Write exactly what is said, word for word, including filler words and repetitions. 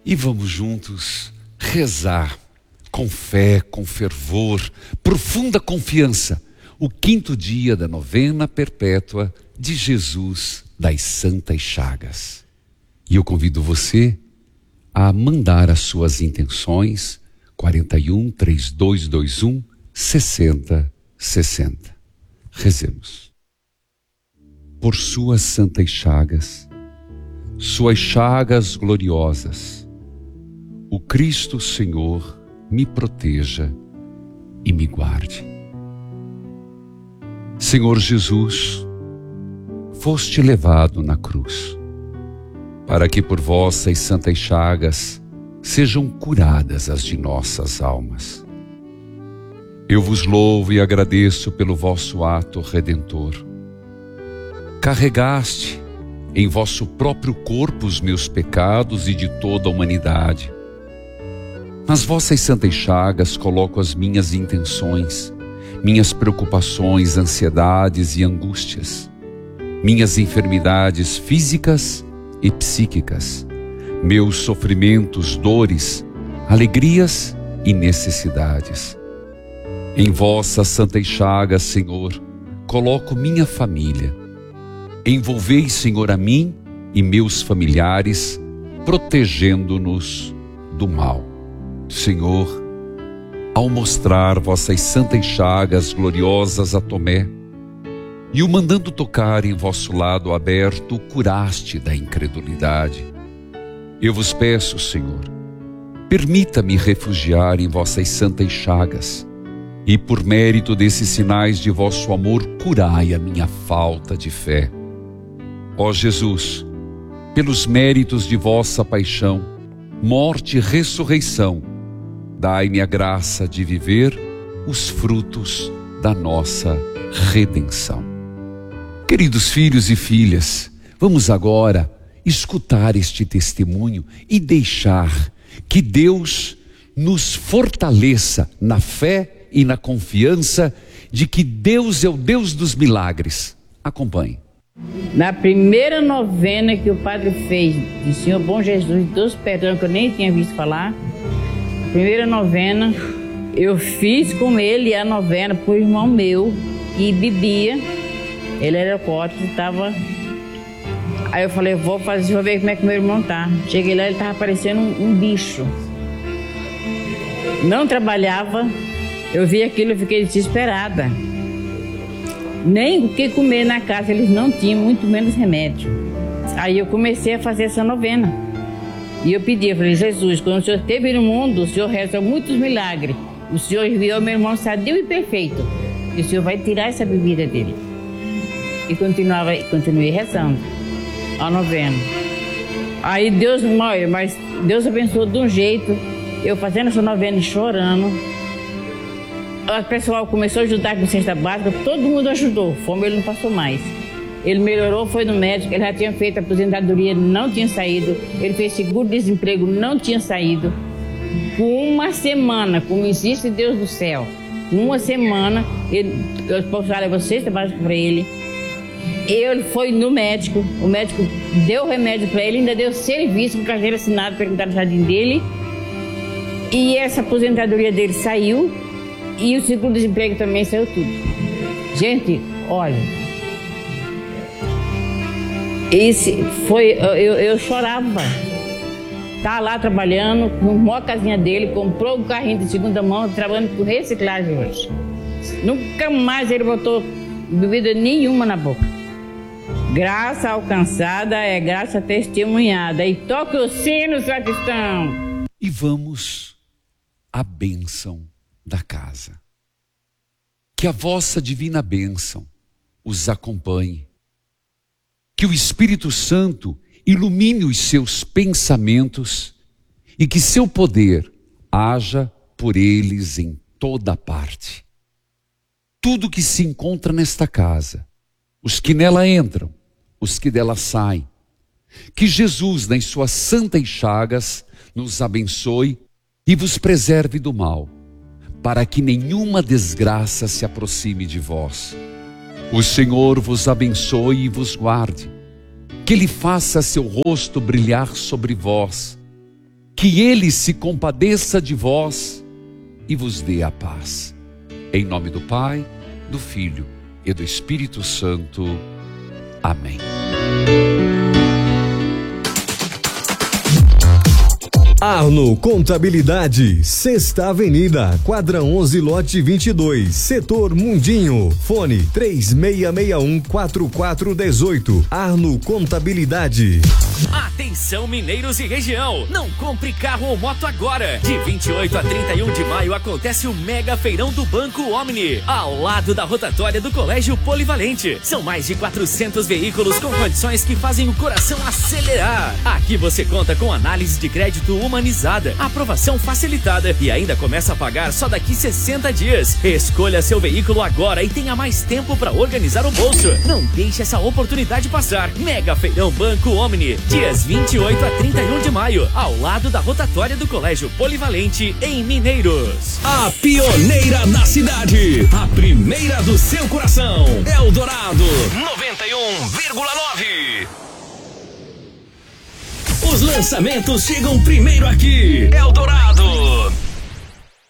E vamos juntos rezar com fé, com fervor, profunda confiança, o quinto dia da novena perpétua de Jesus das Santas Chagas. E eu convido você a mandar as suas intenções, quarenta e um, trinta e dois, vinte e um, sessenta, sessenta. Rezemos. Por suas santas chagas, suas chagas gloriosas, o Cristo Senhor me proteja e me guarde. Senhor Jesus, foste levado na cruz, para que por vossas santas chagas sejam curadas as de nossas almas. Eu vos louvo e agradeço pelo vosso ato redentor. Carregaste em vosso próprio corpo os meus pecados e de toda a humanidade. Nas vossas santas chagas coloco as minhas intenções, minhas preocupações, ansiedades e angústias, minhas enfermidades físicas e psíquicas, meus sofrimentos, dores, alegrias e necessidades. Em vossas santas chagas, Senhor, coloco minha família. Envolvei, Senhor, a mim e meus familiares, protegendo-nos do mal. Senhor, ao mostrar vossas santas chagas gloriosas a Tomé, e o mandando tocar em vosso lado aberto, o curaste da incredulidade. Eu vos peço, Senhor, permita-me refugiar em vossas santas chagas, e por mérito desses sinais de vosso amor, curai a minha falta de fé. Ó Jesus, pelos méritos de vossa paixão, morte e ressurreição, dai-me a graça de viver os frutos da nossa redenção. Queridos filhos e filhas, vamos agora escutar este testemunho e deixar que Deus nos fortaleça na fé e na confiança de que Deus é o Deus dos milagres. Acompanhe. Na primeira novena que o padre fez de Senhor Bom Jesus, Deus perdão, que eu nem tinha visto falar, primeira novena, eu fiz com ele a novena para o irmão meu, que bebia, ele era alcoólico, estava... Aí eu falei, vou fazer, vou ver como é que meu irmão tá. Cheguei lá, ele estava parecendo um, um bicho. Não trabalhava, eu vi aquilo e fiquei desesperada. Nem o que comer na casa eles não tinham, muito menos remédio. Aí eu comecei a fazer essa novena. E eu pedi, eu falei, Jesus, quando o Senhor esteve no mundo, o Senhor realizou muitos milagres. O Senhor enviou meu irmão sadio e perfeito. E o Senhor vai tirar essa bebida dele. E continuava, continuei rezando a novena. Aí Deus, mas Deus abençoou de um jeito, eu fazendo essa novena e chorando. O pessoal começou a ajudar com cesta básica, todo mundo ajudou, fome ele não passou mais. Ele melhorou, foi no médico, ele já tinha feito a aposentadoria, não tinha saído, ele fez seguro-desemprego, não tinha saído. Com uma semana, como existe Deus do céu, uma semana, ele, eu posso levar cesta básica para ele. Ele foi no médico, o médico deu remédio para ele, ainda deu serviço com carteira assinada para ele dar no jardim dele. E essa aposentadoria dele saiu e o seguro-desemprego também saiu tudo. Gente, olha, esse foi, eu, eu chorava. Tá lá trabalhando, com a casinha dele, comprou um carrinho de segunda mão, trabalhando com reciclagem hoje. Nunca mais ele botou bebida nenhuma na boca. Graça alcançada é graça testemunhada. E toque o sino, sacristão. E vamos à bênção da casa. Que a vossa divina bênção os acompanhe. Que o Espírito Santo ilumine os seus pensamentos e que seu poder haja por eles em toda parte. Tudo que se encontra nesta casa, os que nela entram, os que dela saem, que Jesus, nas suas santas chagas, nos abençoe e vos preserve do mal, para que nenhuma desgraça se aproxime de vós. O Senhor vos abençoe e vos guarde, que Ele faça seu rosto brilhar sobre vós que Ele se compadeça de vós e vos dê a paz. Em nome do Pai, do Filho e do Espírito Santo. Amém. Arno Contabilidade, Sexta Avenida, quadra onze, lote vinte e dois, setor Mundinho. Fone três seis seis um, quatro quatro um oito. Arno Contabilidade. Atenção, mineiros e região, não compre carro ou moto agora. De vinte e oito a trinta e um de maio acontece o Mega Feirão do Banco Omni, ao lado da rotatória do Colégio Polivalente. São mais de quatrocentos veículos com condições que fazem o coração acelerar. Aqui você conta com análise de crédito humanizada, aprovação facilitada e ainda começa a pagar só daqui sessenta dias. Escolha seu veículo agora e tenha mais tempo para organizar o bolso. Não deixe essa oportunidade passar. Mega Feirão Banco Omni, dias vinte e oito a trinta e um de maio, ao lado da rotatória do Colégio Polivalente, em Mineiros. A pioneira da cidade, a primeira do seu coração, Eldorado noventa e um vírgula nove. Os lançamentos chegam primeiro aqui. Eldorado.